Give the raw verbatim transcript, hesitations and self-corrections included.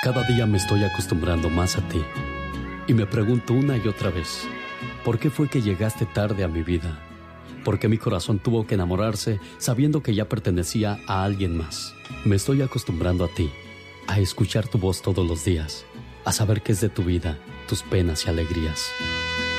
Cada día me estoy acostumbrando más a ti. Y me pregunto una y otra vez, ¿por qué fue que llegaste tarde a mi vida? ¿Por qué mi corazón tuvo que enamorarse sabiendo que ya pertenecía a alguien más? Me estoy acostumbrando a ti, a escuchar tu voz todos los días, a saber qué es de tu vida, tus penas y alegrías.